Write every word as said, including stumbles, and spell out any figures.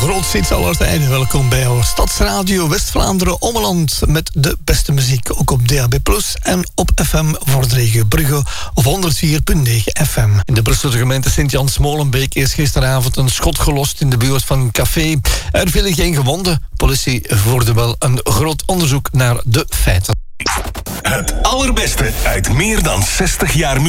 grootste hits aller tijden. Welkom bij our Stadsradio West-Vlaanderen Ommeland met de beste muziek. Ook op D A B plus, en op F M voor de regio Brugge of honderd vier komma negen F M. In de Brusselse gemeente Sint-Jans-Molenbeek is gisteravond een schot gelost in de buurt van een café. Er vielen geen gewonden. Politie voerde wel een groot onderzoek naar de feiten. Het allerbeste uit meer dan zestig jaar